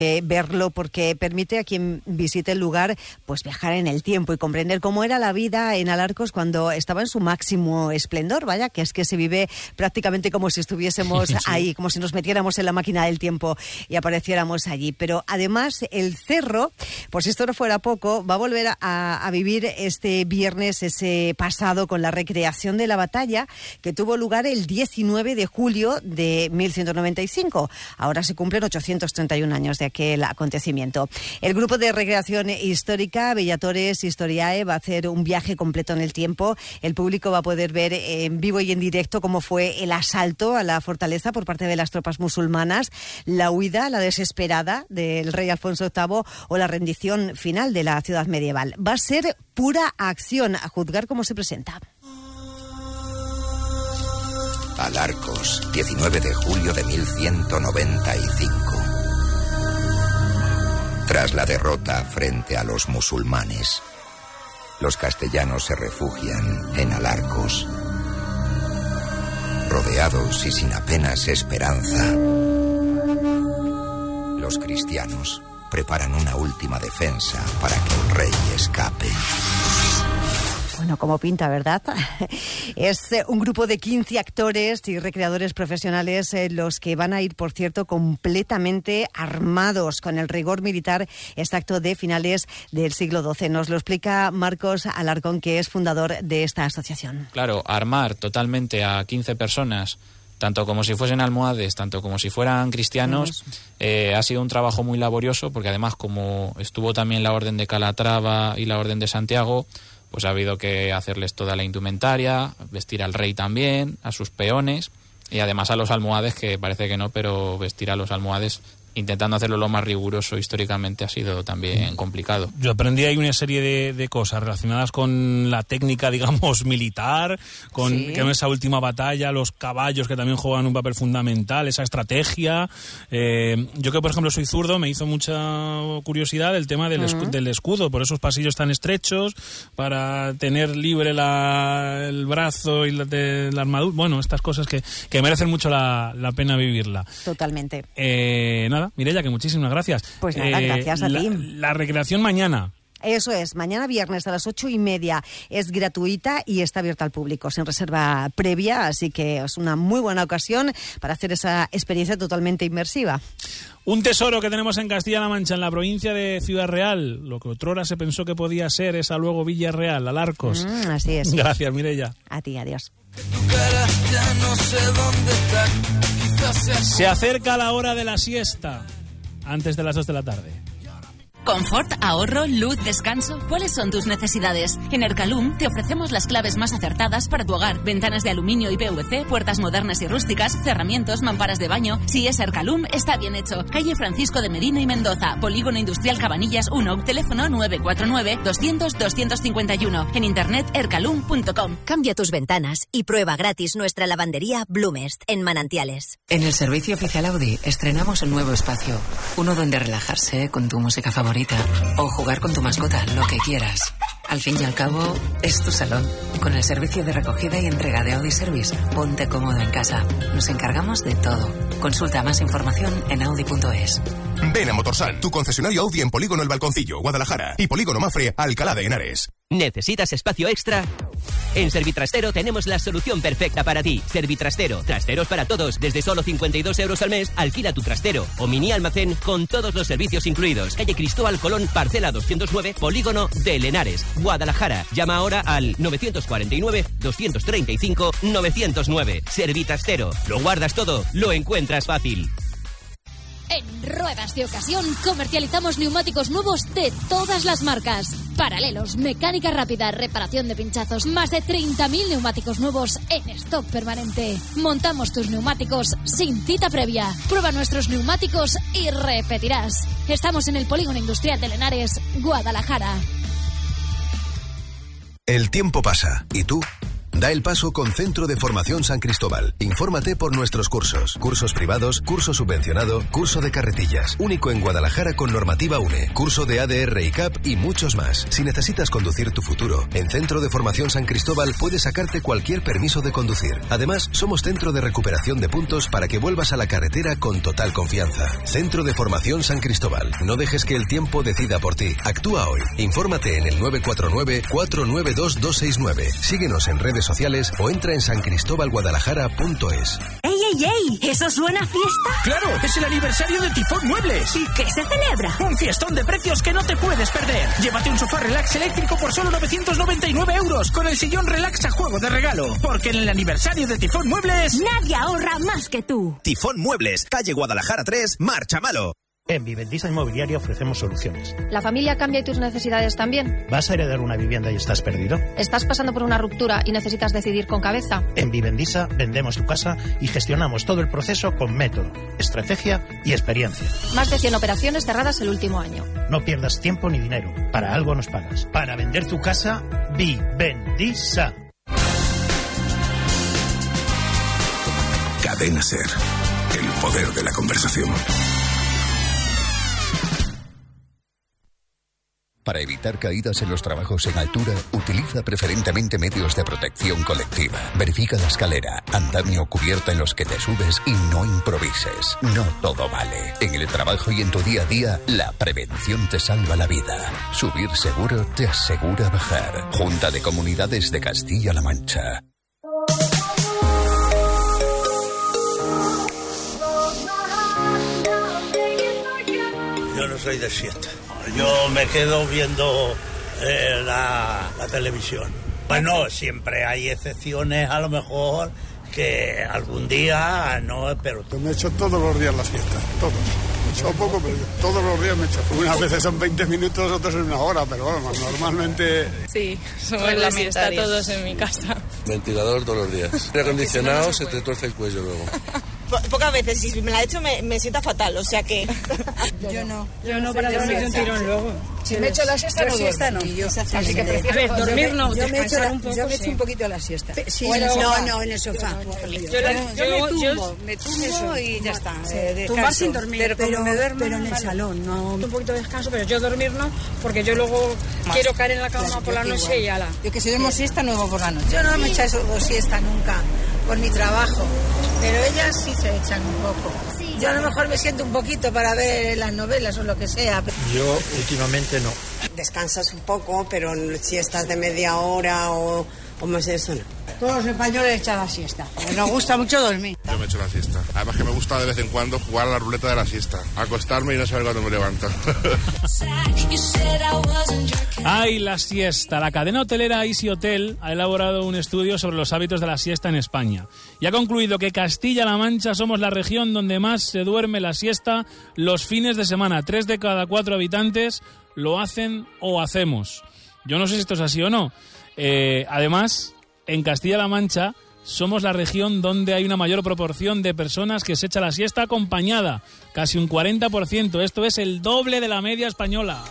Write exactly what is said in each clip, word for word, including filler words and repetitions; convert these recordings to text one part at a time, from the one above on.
Eh, verlo porque permite a quien visite el lugar pues viajar en el tiempo y comprender cómo era la vida en Alarcos cuando estaba en su máximo esplendor, vaya, que es que se vive prácticamente como si estuviésemos sí. ahí, como si nos metiéramos en la máquina del tiempo y apareciéramos allí. Pero además el cerro, por si esto no fuera poco, va a volver a, a vivir este viernes ese pasado con la recreación de la batalla que tuvo lugar el diecinueve de julio de mil ciento noventa y cinco. Ahora se cumplen ochocientos treinta y un años de aquel acontecimiento. El grupo de recreación histórica Bellatores Historiae va a hacer un viaje completo en el tiempo. El público va a poder ver en vivo y en directo cómo fue el asalto a la fortaleza por parte de las tropas musulmanas, la huida, la desesperada del rey Alfonso octavo o la rendición final de la ciudad medieval. Va a ser pura acción, a juzgar cómo se presenta. Alarcos, diecinueve de julio de mil ciento noventa y cinco. Tras la derrota frente a los musulmanes, los castellanos se refugian en Alarcos. Rodeados y sin apenas esperanza, los cristianos preparan una última defensa para que el rey escape. Bueno, como pinta, ¿verdad? Es un grupo de quince actores y recreadores profesionales eh, los que van a ir, por cierto, completamente armados con el rigor militar exacto de finales del siglo doce. Nos lo explica Marcos Alarcón, que es fundador de esta asociación. Claro, armar totalmente a quince personas, tanto como si fuesen almohades, tanto como si fueran cristianos, eh, ha sido un trabajo muy laborioso, porque además, como estuvo también la Orden de Calatrava y la Orden de Santiago, pues ha habido que hacerles toda la indumentaria, vestir al rey también, a sus peones y además a los almohades, que parece que no, pero vestir a los almohades intentando hacerlo lo más riguroso históricamente ha sido también complicado. Yo aprendí ahí una serie de, de cosas relacionadas con la técnica, digamos, militar, con, sí. con esa última batalla, los caballos que también juegan un papel fundamental, esa estrategia. Eh, yo que, por ejemplo, soy zurdo, me hizo mucha curiosidad el tema del, escu- uh-huh. del escudo, por esos pasillos tan estrechos, para tener libre la, el brazo y la, de, la armadura. Bueno, estas cosas que, que merecen mucho la, la pena vivirla. Totalmente. Eh, nada. Mireia, que muchísimas gracias. Pues nada, eh, gracias a la, ti. La recreación mañana. Eso es, mañana viernes a las ocho y media. Es gratuita y está abierta al público, sin reserva previa, así que es una muy buena ocasión para hacer esa experiencia totalmente inmersiva. Un tesoro que tenemos en Castilla-La Mancha, en la provincia de Ciudad Real. Lo que otrora se pensó que podía ser, esa luego Villa Real, Alarcos. Mm, así es. Gracias, Mireia. A ti, adiós. Se acerca la hora de la siesta, antes de las dos de la tarde. Confort, ahorro, luz, descanso. ¿Cuáles son tus necesidades? En Ercalum te ofrecemos las claves más acertadas para tu hogar. Ventanas de aluminio y P V C, puertas modernas y rústicas, cerramientos, mamparas de baño. Si es Ercalum, está bien hecho. Calle Francisco de Medina y Mendoza, Polígono Industrial Cabanillas uno, teléfono nueve cuatro nueve, doscientos, doscientos cincuenta y uno. En internet ercalum punto com. Cambia tus ventanas y prueba gratis nuestra lavandería Blumest en Manantiales. En el servicio oficial Audi estrenamos un nuevo espacio. Uno donde relajarse con tu música favorita o jugar con tu mascota, lo que quieras. Al fin y al cabo, es tu salón. Con el servicio de recogida y entrega de Audi Service, ponte cómodo en casa. Nos encargamos de todo. Consulta más información en audi punto es. Ven a Motorsan, tu concesionario Audi en Polígono El Balconcillo, Guadalajara, y Polígono Mafre, Alcalá de Henares. ¿Necesitas espacio extra? En Servitrastero tenemos la solución perfecta para ti. Servitrastero, trasteros para todos. Desde solo cincuenta y dos euros al mes, alquila tu trastero o mini almacén con todos los servicios incluidos. Calle Cristóbal Colón, parcela doscientos nueve, Polígono de Henares, Guadalajara. Llama ahora al novecientos cuarenta y nueve, doscientos treinta y cinco, novecientos nueve. Servitrastero. Lo guardas todo, lo encuentras fácil. En Ruedas de Ocasión comercializamos neumáticos nuevos de todas las marcas. Paralelos, mecánica rápida, reparación de pinchazos, más de treinta mil neumáticos nuevos en stock permanente. Montamos tus neumáticos sin cita previa. Prueba nuestros neumáticos y repetirás. Estamos en el Polígono Industrial de Henares, Guadalajara. El tiempo pasa y tú Da el paso con Centro de Formación San Cristóbal. Infórmate por nuestros cursos. Cursos privados, curso subvencionado, curso de carretillas. Único en Guadalajara con normativa U N E. Curso de A D R y C A P y muchos más. Si necesitas conducir tu futuro, en Centro de Formación San Cristóbal puedes sacarte cualquier permiso de conducir. Además, somos centro de recuperación de puntos para que vuelvas a la carretera con total confianza. Centro de Formación San Cristóbal. No dejes que el tiempo decida por ti. Actúa hoy. Infórmate en el nueve cuatro nueve, cuatro nueve dos, dos seis nueve. Síguenos en redes sociales o entra en san cristóbal guadalajara punto es. ¡Ey, ey, ey! ¿Eso suena a fiesta? ¡Claro! ¡Es el aniversario de Tifón Muebles! ¿Y qué se celebra? Un fiestón de precios que no te puedes perder. Llévate un sofá relax eléctrico por solo novecientos noventa y nueve euros con el sillón relax a juego de regalo. Porque en el aniversario de Tifón Muebles... Nadie ahorra más que tú. Tifón Muebles, calle Guadalajara tres, Marchamalo. En Vivendisa Inmobiliaria ofrecemos soluciones. ¿La familia cambia y tus necesidades también? ¿Vas a heredar una vivienda y estás perdido? ¿Estás pasando por una ruptura y necesitas decidir con cabeza? En Vivendisa vendemos tu casa y gestionamos todo el proceso con método, estrategia y experiencia. Más de cien operaciones cerradas el último año. No pierdas tiempo ni dinero. Para algo nos pagas. Para vender tu casa, Vivendisa. Cadena Ser. El poder de la conversación. Para evitar caídas en los trabajos en altura, utiliza preferentemente medios de protección colectiva. Verifica la escalera, andamio o cubierta en los que te subes y no improvises. No todo vale. En el trabajo y en tu día a día, la prevención te salva la vida. Subir seguro te asegura bajar. Junta de Comunidades de Castilla-La Mancha. Yo no soy de siesta. Yo me quedo viendo eh, la, la televisión. Bueno, siempre hay excepciones, a lo mejor, que algún día no, pero... Yo me echo todos los días la siesta, todos. Me echo poco, pero todos los días me echo. Unas veces son veinte minutos, otras en una hora, pero bueno, normalmente... Sí, somos la siesta todos en mi casa. Ventilador todos los días. Aire acondicionado, se te tuerce el cuello luego. Pocas veces, si me la he hecho me, me sienta fatal, o sea que... Yo no. Yo no, para dormir un tirón luego. Si me echo la siesta, no siesta no. Yo, así que prefiero... A ver, dormir no, yo me echo la, un poco, yo me echo sí. un poquito la siesta. Sí, bueno, no, no, en el sofá. Yo, yo, la, yo, yo me tumbo, yo, me tumbo eso, y ya está. Sí, eh, tumbar sin dormir, pero, pero, pero, me duermo, pero en el vale. salón, no... Un poquito de descanso, pero yo dormir no, porque yo luego Más. quiero caer en la cama claro, por la noche igual. Y ala. Yo que si duermo siesta, no duermo por la noche. Yo no me echo eso siesta nunca, por mi trabajo, pero ellas sí se echan un poco. Sí, yo a lo mejor me siento un poquito para ver las novelas o lo que sea. Yo últimamente no. Descansas un poco, pero si estás de media hora o, o más de eso, no. Todos los españoles echan la siesta. Nos gusta mucho dormir. Yo me echo la siesta. Además que me gusta de vez en cuando jugar a la ruleta de la siesta. Acostarme y no saber cuándo me levanto. Ay, la siesta. La cadena hotelera Easy Hotel ha elaborado un estudio sobre los hábitos de la siesta en España y ha concluido que Castilla-La Mancha somos la región donde más se duerme la siesta los fines de semana. Tres de cada cuatro habitantes lo hacen o hacemos. Yo no sé si esto es así o no. Eh, además, en Castilla-La Mancha somos la región donde hay una mayor proporción de personas que se echa la siesta acompañada. Casi un cuarenta por ciento. Esto es el doble de la media española.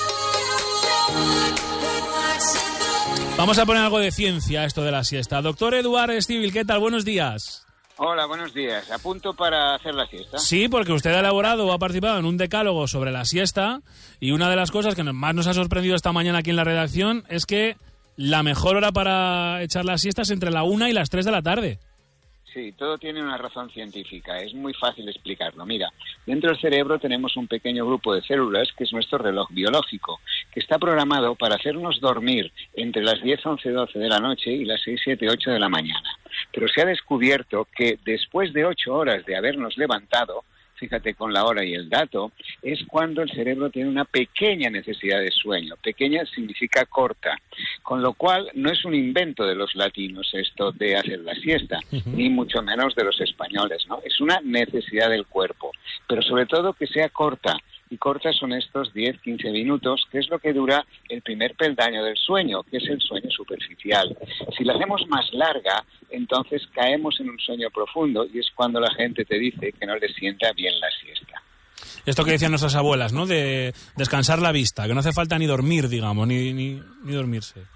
Vamos a poner algo de ciencia a esto de la siesta. Doctor Eduard Estíbil, ¿qué tal? Buenos días. Hola, buenos días. ¿Apunto para hacer la siesta? Sí, porque usted ha elaborado o ha participado en un decálogo sobre la siesta y una de las cosas que más nos ha sorprendido esta mañana aquí en la redacción es que la mejor hora para echar la siesta es entre la una y las tres de la tarde. Sí, todo tiene una razón científica. Es muy fácil explicarlo. Mira, dentro del cerebro tenemos un pequeño grupo de células que es nuestro reloj biológico, que está programado para hacernos dormir entre las diez, once, doce de la noche y las seis, siete, ocho de la mañana. Pero se ha descubierto que después de ocho horas de habernos levantado, fíjate con la hora y el dato, es cuando el cerebro tiene una pequeña necesidad de sueño. Pequeña significa corta, con lo cual no es un invento de los latinos esto de hacer la siesta, uh-huh. ni mucho menos de los españoles, ¿no? Es una necesidad del cuerpo, pero sobre todo que sea corta. Y cortas son estos diez, quince minutos, que es lo que dura el primer peldaño del sueño, que es el sueño superficial. Si la hacemos más larga, entonces caemos en un sueño profundo y es cuando la gente te dice que no le sienta bien la siesta. Esto que decían nuestras abuelas, ¿no? De descansar la vista, que no hace falta ni dormir, digamos, ni, ni, ni dormirse.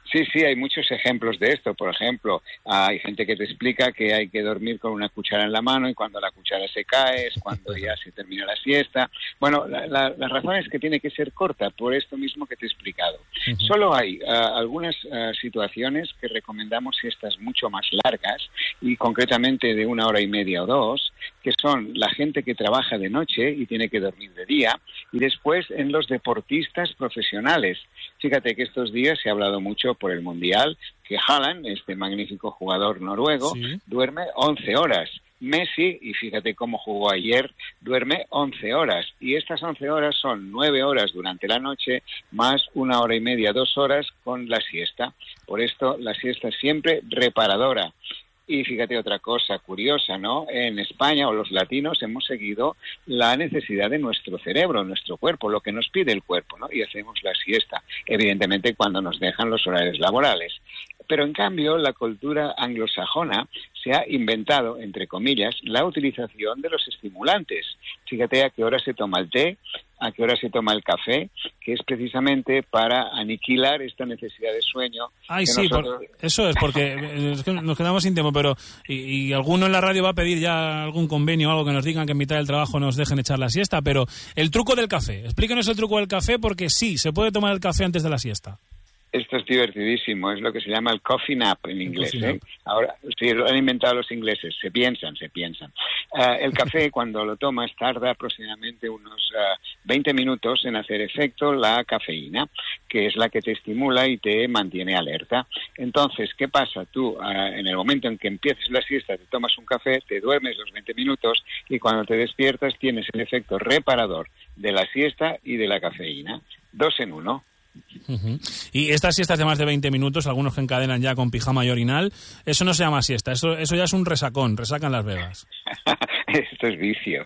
Sí, sí, hay muchos ejemplos de esto. Por ejemplo, hay gente que te explica que hay que dormir con una cuchara en la mano y cuando la cuchara se cae es cuando ya se termina la siesta. Bueno, la, la, la razón es que tiene que ser corta, por esto mismo que te he explicado. Uh-huh. Solo hay uh, algunas uh, situaciones que recomendamos siestas mucho más largas y concretamente de una hora y media o dos, que son la gente que trabaja de noche y tiene que dormir de día, y después en los deportistas profesionales. Fíjate que estos días se ha hablado mucho por el Mundial, que Haaland, este magnífico jugador noruego, ¿sí?, duerme once horas. Messi, y fíjate cómo jugó ayer, duerme once horas. Y estas once horas son nueve horas durante la noche, más una hora y media, dos horas con la siesta. Por esto, la siesta es siempre reparadora. Y fíjate otra cosa curiosa, ¿no? En España, o los latinos, hemos seguido la necesidad de nuestro cerebro, nuestro cuerpo, lo que nos pide el cuerpo, ¿no? Y hacemos la siesta, evidentemente cuando nos dejan los horarios laborales. Pero en cambio, la cultura anglosajona se ha inventado, entre comillas, la utilización de los estimulantes. Fíjate a qué hora se toma el té, a qué hora se toma el café, que es precisamente para aniquilar esta necesidad de sueño. Ay, sí, nosotros... por, eso es, porque es que nos quedamos sin tiempo, pero y, y alguno en la radio va a pedir ya algún convenio o algo que nos digan que en mitad del trabajo nos dejen echar la siesta, pero el truco del café, explíquenos el truco del café, porque sí, se puede tomar el café antes de la siesta. Esto es divertidísimo, es lo que se llama el coffee nap en inglés. ¿eh? Ahora, sí, lo han inventado los ingleses, se piensan, se piensan. Uh, el café, cuando lo tomas, tarda aproximadamente unos uh, veinte minutos en hacer efecto la cafeína, que es la que te estimula y te mantiene alerta. Entonces, ¿qué pasa? Tú, uh, en el momento en que empieces la siesta, te tomas un café, te duermes los veinte minutos y cuando te despiertas tienes el efecto reparador de la siesta y de la cafeína. Dos en uno. Uh-huh. Y estas siestas de más de veinte minutos, algunos que encadenan ya con pijama y orinal, eso no se llama siesta, eso, eso ya es un resacón, resacan Las Vegas. Esto es vicio,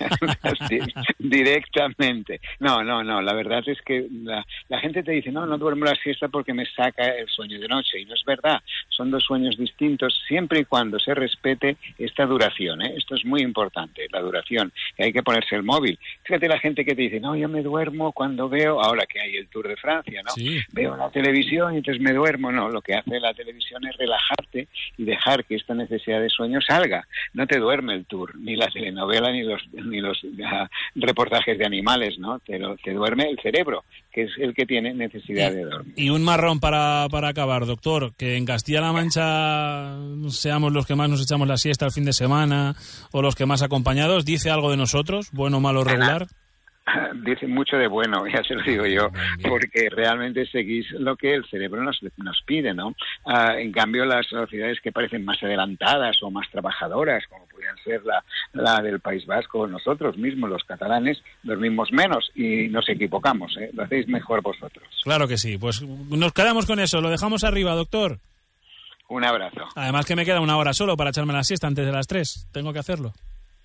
directamente. No, no, no, la verdad es que la, la gente te dice, no, no duermo la siesta porque me saca el sueño de noche, y no es verdad, son dos sueños distintos, siempre y cuando se respete esta duración, ¿eh? Esto es muy importante, la duración, que hay que ponerse el móvil. Fíjate la gente que te dice, no, yo me duermo cuando veo, ahora que hay el Tour de Francia, ¿no? Sí. Veo la televisión y entonces me duermo. No, lo que hace la televisión es relajarte y dejar que esta necesidad de sueño salga. No te duerme el Tour, ni la telenovela, ni los ni los uh, reportajes de animales, ¿no? Te, lo, te duerme el cerebro, que es el que tiene necesidad y, de dormir. Y un marrón para, para acabar, doctor, que en Castilla-La Mancha seamos los que más nos echamos la siesta el fin de semana o los que más acompañados, ¿dice algo de nosotros? ¿Bueno, malo, regular? Dice mucho de bueno, ya se lo digo yo, porque realmente seguís lo que el cerebro nos, nos pide, ¿no? Uh, en cambio, las sociedades que parecen más adelantadas o más trabajadoras, como podrían ser la, la del País Vasco, nosotros mismos, los catalanes, dormimos menos y nos equivocamos, ¿eh? Lo hacéis mejor vosotros. Claro que sí, pues nos quedamos con eso, lo dejamos arriba, doctor. Un abrazo. Además que me queda una hora solo para echarme la siesta antes de las tres, tengo que hacerlo.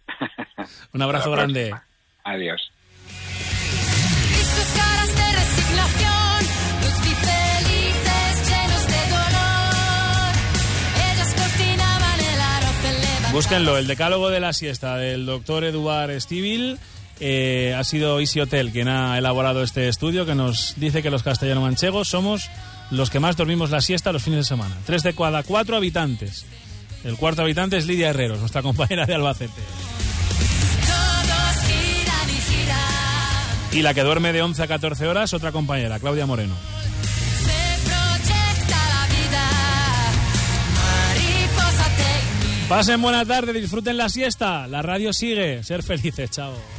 Un abrazo grande. Adiós. Búsquenlo, el decálogo de la siesta del doctor Eduard Estíbil. Eh, ha sido Easy Hotel quien ha elaborado este estudio que nos dice que los castellano-manchegos somos los que más dormimos la siesta los fines de semana. Tres de cada cuatro habitantes. El cuarto habitante es Lidia Herreros, nuestra compañera de Albacete. Y la que duerme de once a catorce horas, otra compañera, Claudia Moreno. Pasen buena tarde, disfruten la siesta. La radio sigue. Ser felices, chao.